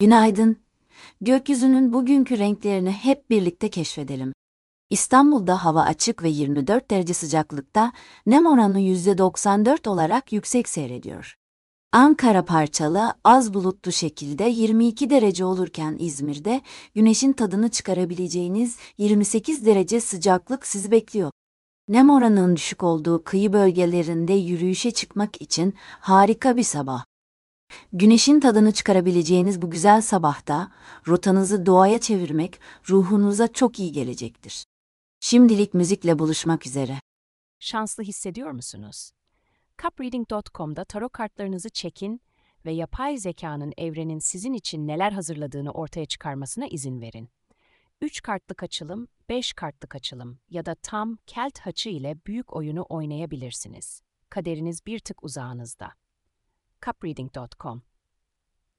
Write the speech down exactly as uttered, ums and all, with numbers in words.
Günaydın. Gökyüzünün bugünkü renklerini hep birlikte keşfedelim. İstanbul'da hava açık ve yirmi dört derece sıcaklıkta, nem oranı yüzde doksan dört olarak yüksek seyrediyor. Ankara parçalı, az bulutlu şekilde yirmi iki derece olurken İzmir'de güneşin tadını çıkarabileceğiniz yirmi sekiz derece sıcaklık sizi bekliyor. Nem oranının düşük olduğu kıyı bölgelerinde yürüyüşe çıkmak için harika bir sabah. Güneşin tadını çıkarabileceğiniz bu güzel sabahta, rotanızı doğaya çevirmek ruhunuza çok iyi gelecektir. Şimdilik müzikle buluşmak üzere. Şanslı hissediyor musunuz? cupreading nokta com'da tarot kartlarınızı çekin ve yapay zekanın evrenin sizin için neler hazırladığını ortaya çıkarmasına izin verin. üç kartlık açılım, beş kartlık açılım ya da tam kelt haçı ile büyük oyunu oynayabilirsiniz. Kaderiniz bir tık uzağınızda. cupreading nokta com